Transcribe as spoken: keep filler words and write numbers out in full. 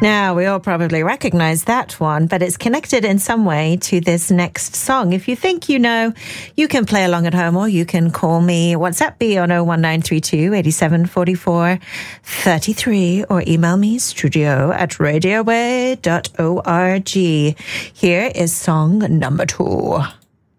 Now, we all probably recognize that one, but it's connected in some way to this next song. If you think you know, you can play along at home or you can call me. WhatsApp me on oh one nine three two, eight seven four four, three three or email me studio at radioway dot org. Here is song number two.